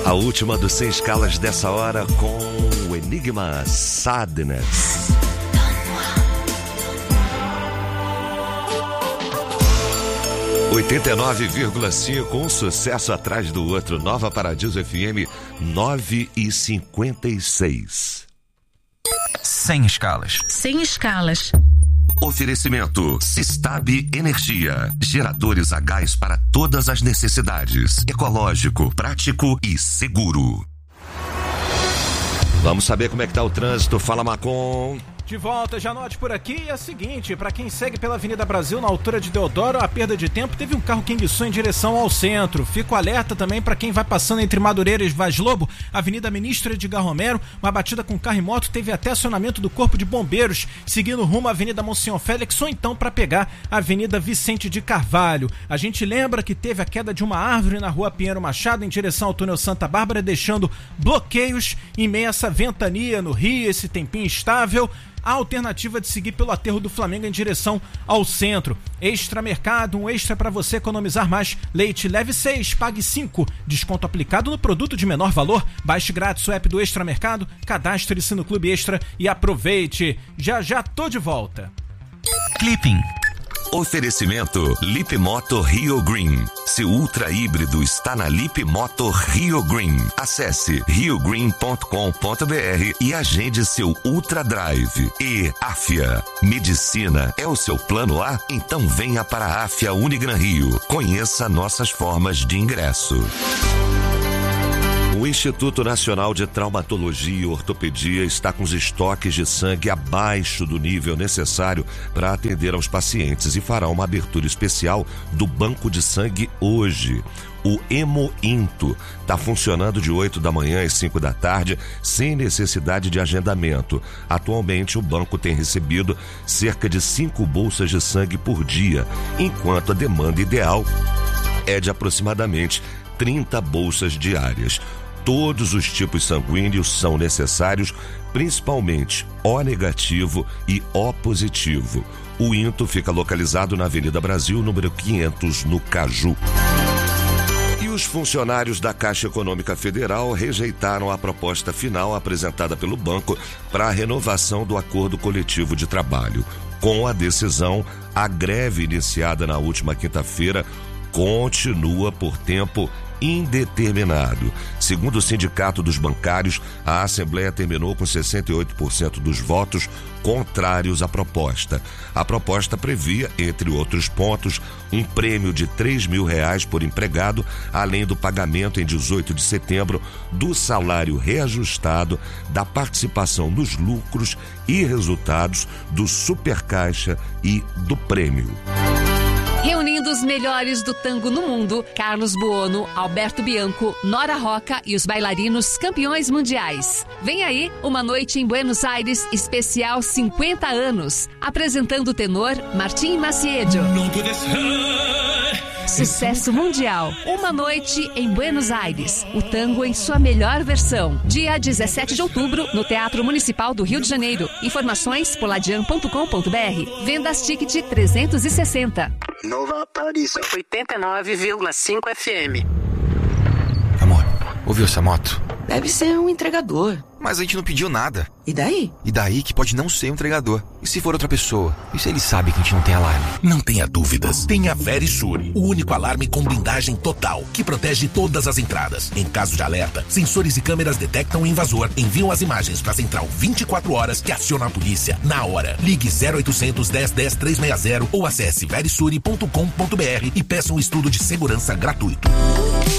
A última dos 100 escalas dessa hora com o Enigma Sadness. – 89,5, um sucesso atrás do outro. Nova Paradiso FM 9h56. 100 escalas. 100 escalas. Oferecimento Sistab Energia. Geradores a gás para todas as necessidades. Ecológico, prático e seguro. Vamos saber como é que tá o trânsito. Fala, Macon. De volta, já note por aqui, é o seguinte, para quem segue pela Avenida Brasil, na altura de Deodoro, a perda de tempo, teve um carro que enguiçou em direção ao centro. Fico alerta também para quem vai passando entre Madureira e Vaz Lobo, Avenida Ministro Edgar Romero, uma batida com carro e moto, teve até acionamento do Corpo de Bombeiros, seguindo rumo à Avenida Monsenhor Félix, ou então para pegar a Avenida Vicente de Carvalho. A gente lembra que teve a queda de uma árvore na Rua Pinheiro Machado, em direção ao túnel Santa Bárbara, deixando bloqueios em meio a essa ventania no Rio, esse tempinho instável. A alternativa de seguir pelo aterro do Flamengo em direção ao centro. Extra Mercado, um extra para você economizar mais. Leite leve 6, pague 5. Desconto aplicado no produto de menor valor. Baixe grátis o app do Extra Mercado, cadastre-se no Clube Extra e aproveite. Já tô de volta. Clipping. Oferecimento Lip Moto Rio Green. Seu ultra híbrido está na Lip Moto Rio Green. Acesse riogreen.com.br e agende seu Ultra Drive. E Afia. Medicina é o seu plano A? Então venha para a Afia Unigran Rio. Conheça nossas formas de ingresso. O Instituto Nacional de Traumatologia e Ortopedia está com os estoques de sangue abaixo do nível necessário para atender aos pacientes e fará uma abertura especial do banco de sangue hoje. O Hemointo está funcionando de 8 da manhã às 5 da tarde, sem necessidade de agendamento. Atualmente, o banco tem recebido cerca de 5 bolsas de sangue por dia, enquanto a demanda ideal é de aproximadamente 30 bolsas diárias. Todos os tipos sanguíneos são necessários, principalmente O negativo e O positivo. O INTO fica localizado na Avenida Brasil, número 500, no Caju. E os funcionários da Caixa Econômica Federal rejeitaram a proposta final apresentada pelo banco para a renovação do acordo coletivo de trabalho. Com a decisão, a greve iniciada na última quinta-feira continua por tempo indeterminado. Segundo o Sindicato dos Bancários, a Assembleia terminou com 68% dos votos contrários à proposta. A proposta previa, entre outros pontos, um prêmio de R$3.000 por empregado, além do pagamento em 18 de setembro do salário reajustado, da participação nos lucros e resultados do Supercaixa e do prêmio. Reunindo os melhores do tango no mundo, Carlos Buono, Alberto Bianco, Nora Roca e os bailarinos campeões mundiais. Vem aí uma noite em Buenos Aires, especial 50 anos, apresentando o tenor Martim Maciedo. Sucesso mundial. Uma noite em Buenos Aires. O tango em sua melhor versão. Dia 17 de outubro, no Teatro Municipal do Rio de Janeiro. Informações poladian.com.br. Vendas ticket 360. Nova Paradiso 89,5 FM. Amor, ouviu essa moto? Deve ser um entregador. Mas a gente não pediu nada. E daí? E daí que pode não ser um entregador. E se for outra pessoa? E se ele sabe que a gente não tem alarme? Não tenha dúvidas. Tenha a Verisure, o único alarme com blindagem total, que protege todas as entradas. Em caso de alerta, sensores e câmeras detectam o invasor, enviam as imagens para a central 24 horas que aciona a polícia na hora. Ligue 0800 10 10 360 ou acesse verisure.com.br e peça um estudo de segurança gratuito.